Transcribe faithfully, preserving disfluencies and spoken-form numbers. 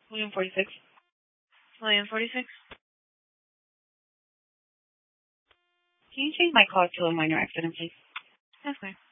William forty-six. William forty-six. Can you change my call to a minor accident, please? Okay.